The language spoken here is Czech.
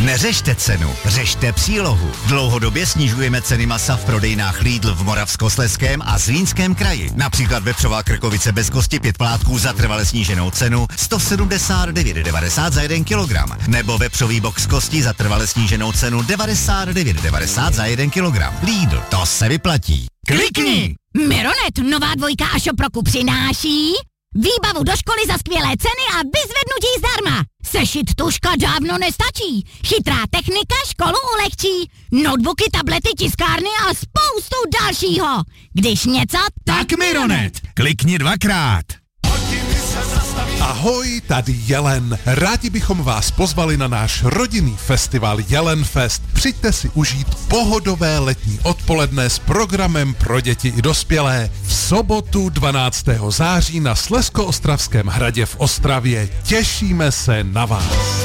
Neřešte cenu, řešte přílohu. Dlouhodobě snižujeme ceny masa v prodejnách Lidl v Moravskoslezském a Zlínském kraji. Například vepřová krkovice bez kosti 5 plátků za trvale sníženou cenu 179,90 za 1 kilogram. Nebo vepřový box kosti za trvale sníženou cenu 99,90 za 1 kilogram. Lidl, to se vyplatí. Klikni! Mironet, nová dvojka a šoproku přináší výbavu do školy za skvělé ceny a vyzvednutí zdarma. Sešit tužka dávno nestačí. Chytrá technika školu ulehčí. Notebooky, tablety, tiskárny a spoustu dalšího. Když něco, Tak Mironet, klikni 2krát. Ahoj, tady Jelen. Rádi bychom vás pozvali na náš rodinný festival Jelenfest. Přijďte si užít pohodové letní odpoledne s programem pro děti i dospělé. V sobotu 12. září na Slezsko-Ostravském hradě v Ostravě. Těšíme se na vás.